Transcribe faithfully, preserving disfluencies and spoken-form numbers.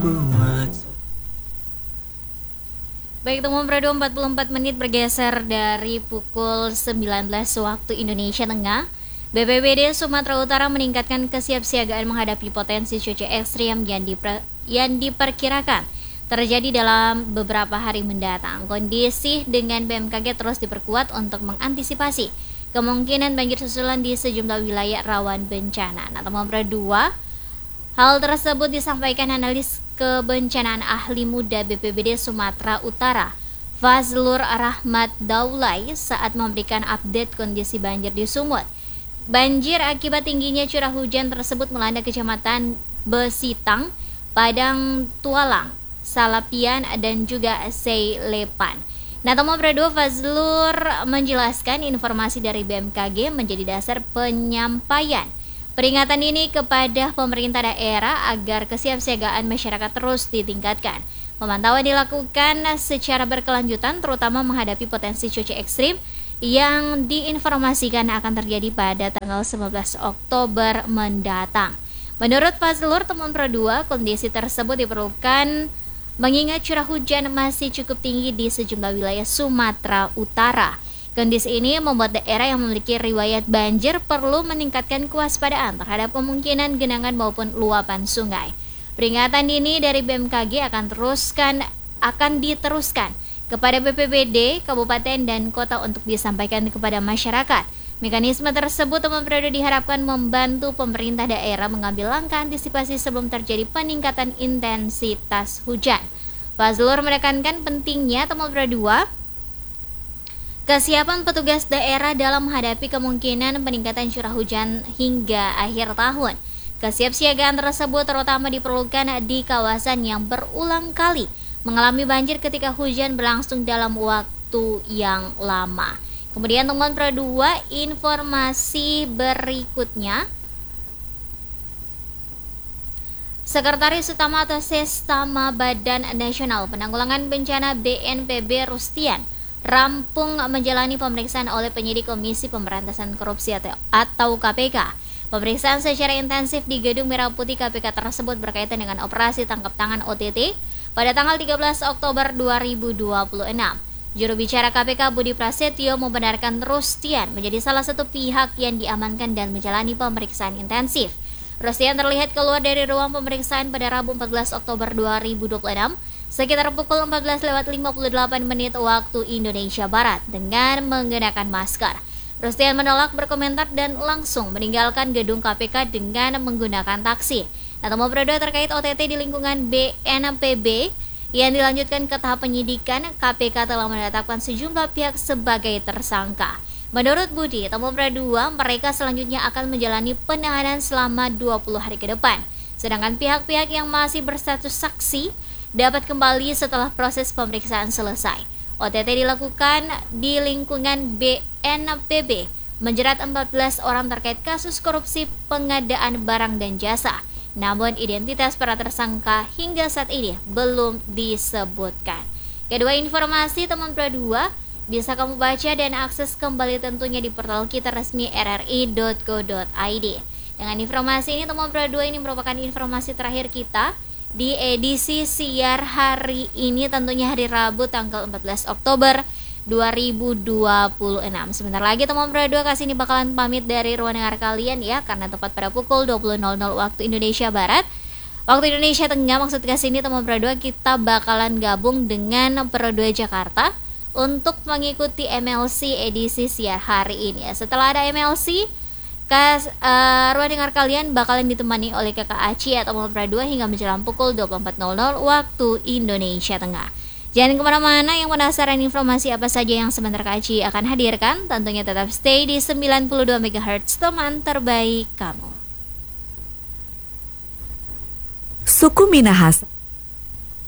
buat. Baik, teman Prado, empat puluh empat menit bergeser dari pukul sembilan belas waktu Indonesia Tengah. B P B D Sumatera Utara meningkatkan kesiapsiagaan menghadapi potensi cuaca ekstrim yang, diper, yang diperkirakan terjadi dalam beberapa hari mendatang. Kondisi dengan B M K G terus diperkuat untuk mengantisipasi kemungkinan banjir susulan di sejumlah wilayah rawan bencana. Nah, teman Prado, hal tersebut disampaikan analis kebencanaan ahli muda B P B D Sumatera Utara, Fazlur Rahmat Daulay, saat memberikan update kondisi banjir di Sumut. Banjir akibat tingginya curah hujan tersebut melanda kecamatan Besitang, Padang Tualang, Salapian, dan juga Seilepan. Nah, teman Prado, Fazlur menjelaskan informasi dari B M K G menjadi dasar penyampaian peringatan ini kepada pemerintah daerah agar kesiapsiagaan masyarakat terus ditingkatkan. Pemantauan dilakukan secara berkelanjutan, terutama menghadapi potensi cuaca ekstrim yang diinformasikan akan terjadi pada tanggal sembilan belas Oktober mendatang. Menurut Fazlur, teman Prado, kondisi tersebut diperlukan mengingat curah hujan masih cukup tinggi di sejumlah wilayah Sumatera Utara. Kondisi ini membuat daerah yang memiliki riwayat banjir perlu meningkatkan kewaspadaan terhadap kemungkinan genangan maupun luapan sungai. Peringatan ini dari B M K G akan teruskan akan diteruskan kepada B P B D, kabupaten dan kota untuk disampaikan kepada masyarakat. Mekanisme tersebut, teman Prado, diharapkan membantu pemerintah daerah mengambil langkah antisipasi sebelum terjadi peningkatan intensitas hujan. Fazlur menekankan pentingnya, teman Prado, kesiapan petugas daerah dalam menghadapi kemungkinan peningkatan curah hujan hingga akhir tahun. Kesiapsiagaan tersebut terutama diperlukan di kawasan yang berulang kali mengalami banjir ketika hujan berlangsung dalam waktu yang lama. Kemudian, teman Prado, informasi berikutnya, Sekretaris Utama atau Sestama Badan Nasional Penanggulangan Bencana B N P B Rustian rampung menjalani pemeriksaan oleh penyidik Komisi Pemberantasan Korupsi atau K P K. Pemeriksaan secara intensif di Gedung Merah Putih K P K tersebut berkaitan dengan operasi tangkap tangan O T T pada tanggal tiga belas Oktober dua ribu dua puluh enam. Juru bicara K P K Budi Prasetyo membenarkan Rustian menjadi salah satu pihak yang diamankan dan menjalani pemeriksaan intensif. Rustian terlihat keluar dari ruang pemeriksaan pada Rabu empat belas Oktober dua ribu dua puluh enam sekitar pukul empat belas lewat lima puluh delapan menit waktu Indonesia Barat dengan menggunakan masker. Rustian menolak berkomentar dan langsung meninggalkan gedung K P K dengan menggunakan taksi. Nah, teman Prado, terkait O T T di lingkungan B N P B yang dilanjutkan ke tahap penyidikan, K P K telah menetapkan sejumlah pihak sebagai tersangka. Menurut Budi, teman Prado, mereka selanjutnya akan menjalani penahanan selama dua puluh hari ke depan. Sedangkan pihak-pihak yang masih berstatus saksi dapat kembali setelah proses pemeriksaan selesai. O T T dilakukan di lingkungan B N P B menjerat empat belas orang terkait kasus korupsi pengadaan barang dan jasa. Namun identitas para tersangka hingga saat ini belum disebutkan. Kedua informasi, teman Prado, bisa kamu baca dan akses kembali tentunya di portal kita resmi r r i dot co dot i d. Dengan informasi ini, teman Prado, ini merupakan informasi terakhir kita di edisi siar hari ini, tentunya hari Rabu tanggal empat belas Oktober dua ribu dua puluh enam. Sebentar lagi, teman Prado, kasih ini bakalan pamit dari ruang dengar kalian ya, karena tepat pada pukul dua puluh nol nol waktu Indonesia Barat, waktu Indonesia Tengah maksud kasih ini, teman Prado, kita bakalan gabung dengan Pro dua Jakarta untuk mengikuti M L C edisi siar hari ini ya. Setelah ada M L C, Kas, uh, ruang dengar kalian bakalan ditemani oleh Kakak Aci atau Teman Prado hingga menjelang pukul dua puluh empat nol nol waktu Indonesia Tengah. Jangan kemana-mana, yang penasaran informasi apa saja yang sebentar Kak Aci akan hadirkan, tentunya tetap stay di sembilan puluh dua megahertz, teman terbaik kamu. Suku Minahasa